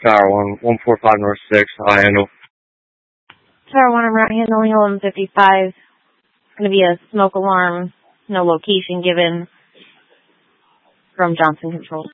Tower 1, 145 North 6, high handle. Tower 1, I'm right handling 1155. It's going to be a smoke alarm. No location given from Johnson Controls.